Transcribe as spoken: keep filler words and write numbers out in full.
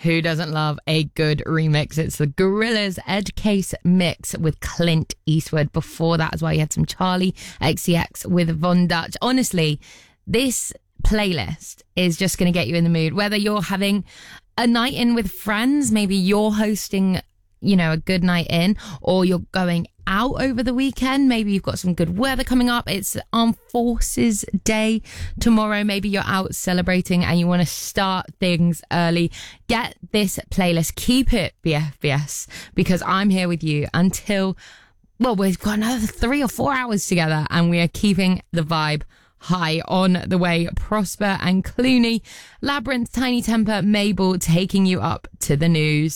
Who doesn't love a good remix? It's the Gorillaz Edge Case mix with Clint Eastwood. Before that as well, you had some Charlie X C X with Von Dutch. Honestly, this playlist is just going to get you in the mood. Whether you're having a night in with friends, maybe you're hosting, you know, a good night in, or you're going out over the weekend. Maybe you've got some good weather coming up. It's Armed Forces Day tomorrow. Maybe you're out celebrating and you want to start things early. Get this playlist. Keep it B F B S, because I'm here with you until, well, we've got another three or four hours together and we are keeping the vibe high. On the way, Prosper and Clooney, Labyrinth, Tiny Temper, Mabel taking you up to the news.